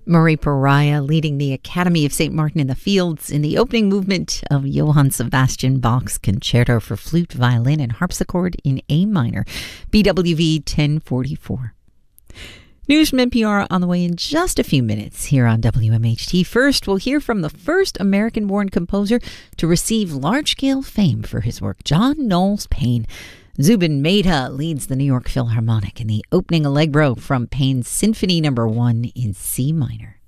Marie Pariah leading the Academy of St. Martin in the Fields in the opening movement of Johann Sebastian Bach's Concerto for Flute, Violin, and Harpsichord in A minor, BWV 1044. News from NPR on the way in just a few minutes here on WMHT. First, we'll hear from the first American-born composer to receive large-scale fame for his work, John Knowles Paine. Zubin Mehta leads the New York Philharmonic in the opening allegro from Paine's Symphony No. 1 in C minor.